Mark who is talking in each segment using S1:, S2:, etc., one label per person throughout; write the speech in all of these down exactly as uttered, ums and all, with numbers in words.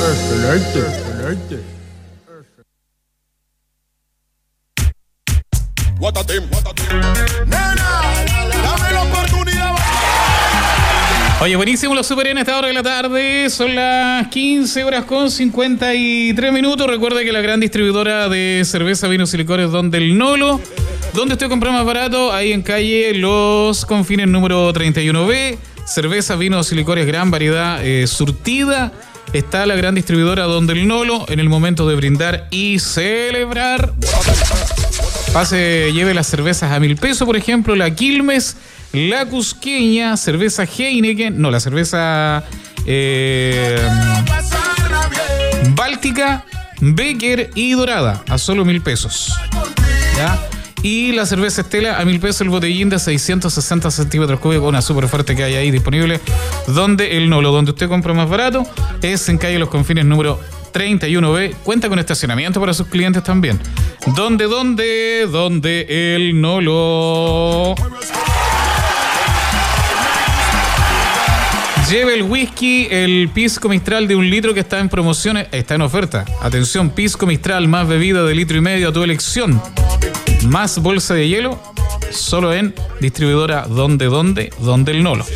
S1: Excelente, excelente.
S2: Guatatem, guatatem. Nena, dame la oportunidad.
S3: Oye, buenísimo los Super en esta hora de la tarde. Son las quince horas con cincuenta y tres minutos. Recuerda que la gran distribuidora de cerveza, vinos y licores Donde el Nolo, donde usted compra más barato, ahí en calle Los Confines número treinta y uno B. Cerveza, vinos y licores, gran variedad eh, surtida. Está la gran distribuidora Donde el Nolo en el momento de brindar y celebrar. Pase, lleve las cervezas a mil pesos, por ejemplo, la Quilmes, la Cusqueña, cerveza Heineken, no, la cerveza eh, Báltica, Becker y Dorada, a solo mil pesos. ¿Ya? Y la cerveza Estela a mil pesos el botellín de seiscientos sesenta centímetros cúbicos, una súper fuerte que hay ahí disponible. Donde el Nolo, donde usted compra más barato, es en calle Los Confines número treinta y uno B. Cuenta con estacionamiento para sus clientes también. ¿Dónde, dónde? Donde el Nolo. Lleve el whisky, el Pisco Mistral de un litro que está en promociones, está en oferta. Atención, Pisco Mistral más bebida de litro y medio a tu elección. Más bolsa de hielo, solo en distribuidora Donde, Donde, Donde el Nolo.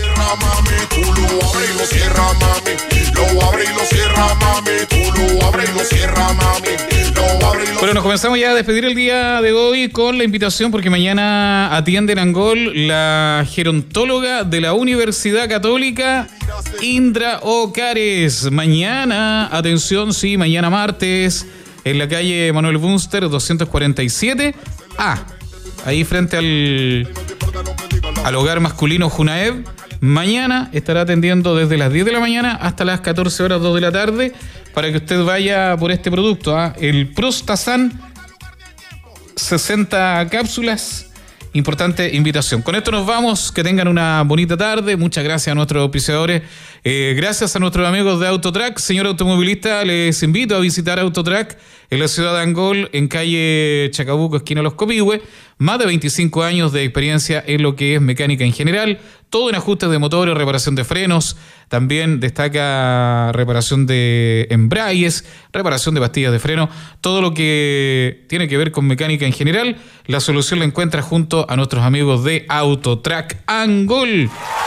S3: Bueno, nos comenzamos ya a despedir el día de hoy con la invitación porque mañana atiende en Angol la gerontóloga de la Universidad Católica Indra Ocares. Mañana, atención, sí, mañana martes, en la calle Manuel Bunster doscientos cuarenta y siete A, ahí frente al, al hogar masculino Junaev. Mañana estará atendiendo desde las diez de la mañana hasta las catorce horas, dos de la tarde, para que usted vaya por este producto, ¿eh? El Prostasan, sesenta cápsulas. Importante invitación. Con esto nos vamos. Que tengan una bonita tarde. Muchas gracias a nuestros auspiciadores. Eh, gracias a nuestros amigos de Autotrack. Señor automovilista, les invito a visitar Autotrack en la ciudad de Angol, en calle Chacabuco, esquina Los Copihue. Más de veinticinco años de experiencia en lo que es mecánica en general. Todo en ajustes de motores, reparación de frenos. También destaca reparación de embragues, reparación de pastillas de freno. Todo lo que tiene que ver con mecánica en general, la solución la encuentra junto a nuestros amigos de Autotrack Angol.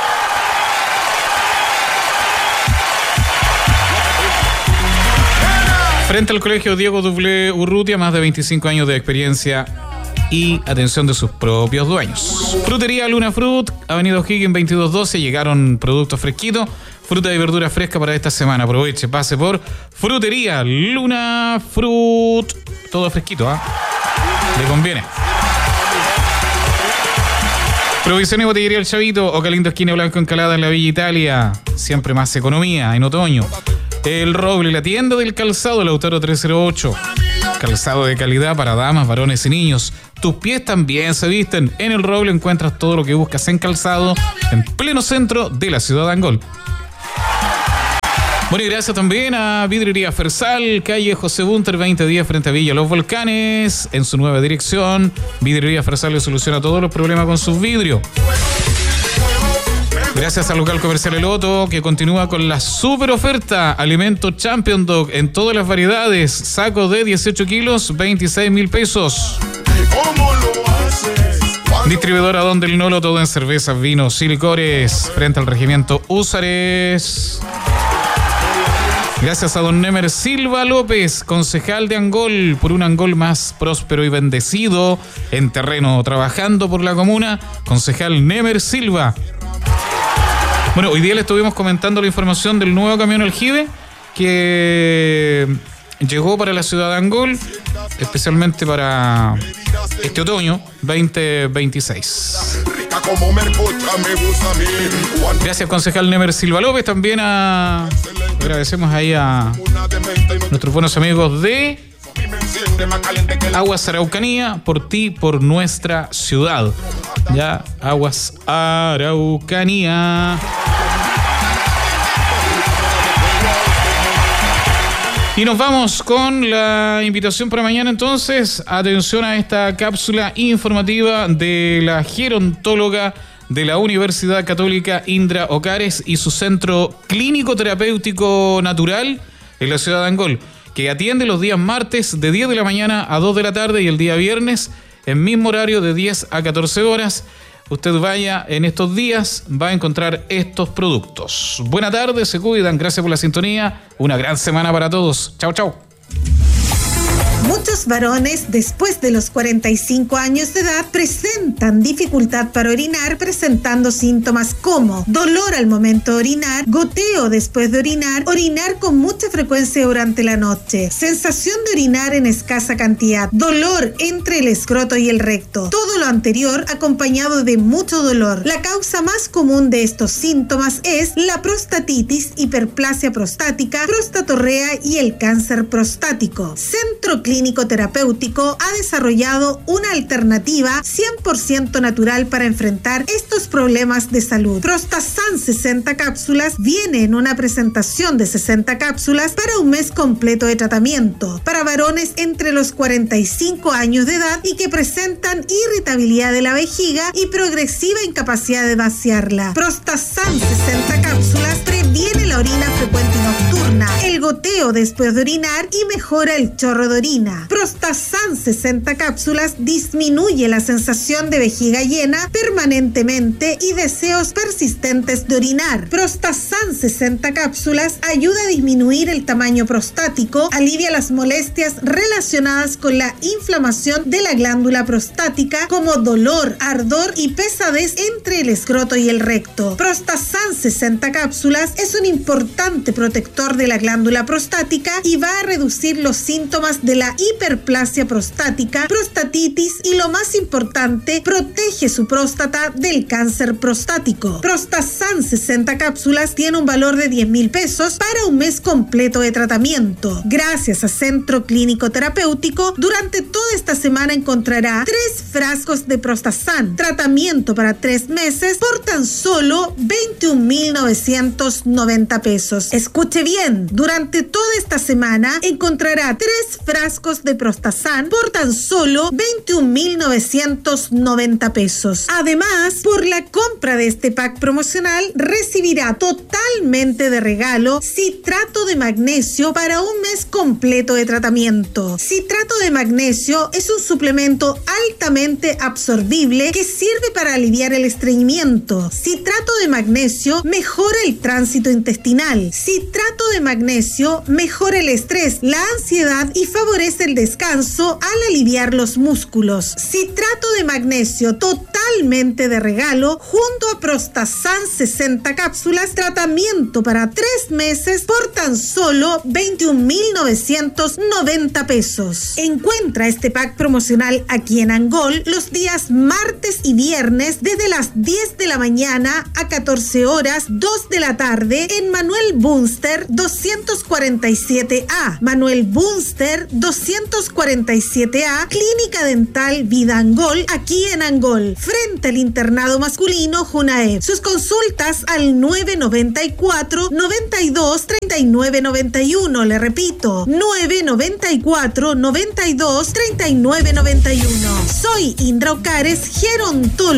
S3: Frente al colegio Diego W. Urrutia, más de veinticinco años de experiencia y atención de sus propios dueños. Frutería Luna Fruit, Avenida O'Higgins veintidós doce. Llegaron productos fresquitos, fruta y verdura fresca para esta semana. Aproveche, pase por Frutería Luna Fruit. Todo fresquito, ¿ah? ¿eh? Le conviene. Provisión y botillería El Chavito, Ocalindo esquina Blanco Encalada en la Villa Italia. Siempre más economía en otoño. El Roble, la tienda del calzado, Lautaro trescientos ocho. Calzado de calidad para damas, varones y niños. Tus pies también se visten. En El Roble encuentras todo lo que buscas en calzado, en pleno centro de la ciudad de Angol. Bueno, y gracias también a Vidrería Fersal, calle José Bunter veinte diez frente a Villa Los Volcanes, en su nueva dirección. Vidrería Fersal le soluciona todos los problemas con sus vidrios. Gracias al local comercial El Otto, que continúa con la super oferta. Alimento Champion Dog en todas las variedades. Saco de dieciocho kilos, veintiséis mil pesos. Distribuidora Donde el Nolo, todo en cervezas, vinos y licores. Frente al regimiento Húsares. Gracias a don Nemer Silva López, concejal de Angol, por un Angol más próspero y bendecido. En terreno, trabajando por la comuna. Concejal Nemer Silva. Bueno, hoy día le estuvimos comentando la información del nuevo camión Aljibe que llegó para la ciudad de Angol, especialmente para este otoño veinte veintiséis. Gracias, concejal Nemer Silva López. También a, agradecemos ahí a nuestros buenos amigos de Aguas Araucanía, por ti, por nuestra ciudad. Ya, Aguas Araucanía. Y nos vamos con la invitación para mañana entonces. Atención a esta cápsula informativa de la gerontóloga de la Universidad Católica Indra Ocares y su centro clínico terapéutico natural en la ciudad de Angol, que atiende los días martes de diez de la mañana a dos de la tarde y el día viernes en mismo horario de diez a catorce horas. Usted vaya en estos días, va a encontrar estos productos. Buena tarde, se cuidan, gracias por la sintonía. Una gran semana para todos. Chao, chao.
S4: Muchos varones después de los cuarenta y cinco años de edad presentan dificultad para orinar, presentando síntomas como dolor al momento de orinar, goteo después de orinar, orinar con mucha frecuencia durante la noche, sensación de orinar en escasa cantidad, dolor entre el escroto y el recto. Todo lo anterior acompañado de mucho dolor. La causa más común de estos síntomas es la prostatitis, hiperplasia prostática, prostatorrea y el cáncer prostático. Centro Clínico Terapéutico ha desarrollado una alternativa cien por ciento natural para enfrentar estos problemas de salud. Prostasan sesenta cápsulas viene en una presentación de sesenta cápsulas para un mes completo de tratamiento para varones entre los cuarenta y cinco años de edad y que presentan irritabilidad de la vejiga y progresiva incapacidad de vaciarla. Prostasan sesenta cápsulas previene la orina frecuente y nocturna, el goteo después de orinar y mejora el chorro de orina. Prostasan sesenta cápsulas disminuye la sensación de vejiga llena permanentemente y deseos persistentes de orinar. Prostasan sesenta cápsulas ayuda a disminuir el tamaño prostático, alivia las molestias relacionadas con la inflamación de la glándula prostática como dolor, ardor y pesadez entre el escroto y el recto. Prostasan sesenta cápsulas es un importante protector de la glándula prostática y va a reducir los síntomas de la hiperplasia prostática, prostatitis y, lo más importante, protege su próstata del cáncer prostático. Prostasan sesenta cápsulas tiene un valor de diez mil pesos para un mes completo de tratamiento. Gracias a Centro Clínico Terapéutico, durante toda esta semana encontrará tres frascos de Prostasan, tratamiento para tres meses por tan solo veintiún mil novecientos noventa pesos. Escuche bien, durante toda esta semana encontrará tres frascos de Prostasan por tan solo veintiún mil novecientos noventa pesos. Además, por la compra de este pack promocional recibirá totalmente de regalo citrato de magnesio para un mes completo de tratamiento. Citrato de magnesio es un suplemento altamente absorbible que sirve para aliviar el estreñimiento. Citrato de magnesio mejora el tránsito intestinal. Citrato de magnesio mejora el estrés, la ansiedad y favorece el descanso al aliviar los músculos. Citrato de magnesio totalmente de regalo junto a Prostasan sesenta cápsulas, tratamiento para tres meses por tan solo veintiún mil novecientos noventa pesos. Encuentra este pack promocional aquí en Angol los días martes y viernes desde las diez de la mañana a catorce horas, dos de la tarde en Manuel Bunster doscientos cuarenta y siete A. Manuel Bunster doscientos cuarenta y siete A, Clínica Dental Vida Angol, aquí en Angol, frente al internado masculino Junaeb. Sus consultas al nueve noventa y cuatro, noventa y dos, treinta y nueve noventa y uno. Le repito, nueve noventa y cuatro, noventa y dos, treinta y nueve noventa y uno. Soy Indra Ocares, gerontóloga.